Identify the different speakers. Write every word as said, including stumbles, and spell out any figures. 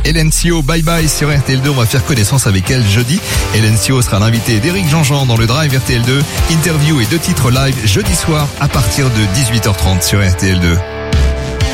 Speaker 1: Hélène Sio, bye bye sur R T L deux. On va faire connaissance avec elle jeudi. Hélène Sio sera l'invitée d'Éric Jean-Jean dans le Drive R T L deux. Interview et deux titres live jeudi soir à partir de dix-huit heures trente sur R T L deux.